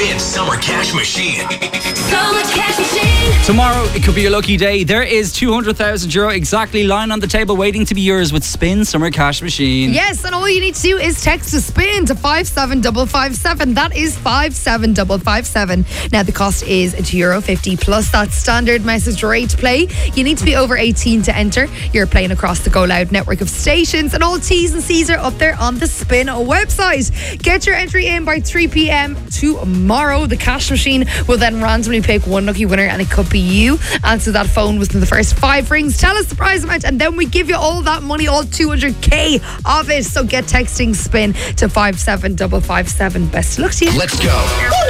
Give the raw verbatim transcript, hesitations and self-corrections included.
Spin Summer Cash Machine. Summer Cash Machine. Tomorrow, it could be your lucky day. There is two hundred thousand euro exactly lying on the table waiting to be yours with Spin Summer Cash Machine. Yes, and all you need to do is text to SPIN to five seven five five seven. That is five seven five five seven. Now, the cost is two euro fifty plus that standard message rate to play. You need to be over eighteen to enter. You're playing across the Go Loud network of stations, and all T's and C's are up there on the Spin website. Get your entry in by three p.m. tomorrow. The cash machine will then randomly pick one lucky winner, and it could be you. Answer that phone within the first five rings. Tell us the prize amount, and then we give you all that money, all two hundred k of it. So get texting SPIN to five seven five five seven. Best of luck to you. Let's go.